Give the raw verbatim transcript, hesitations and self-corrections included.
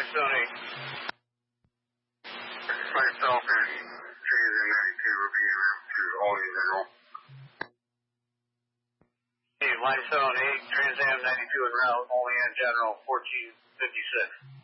Limestone eight. Myself and Trans M ninety-two will be around to all in general. Hey, Limestone eight, Trans Am ninety-two en route, only in general, fourteen fifty-six.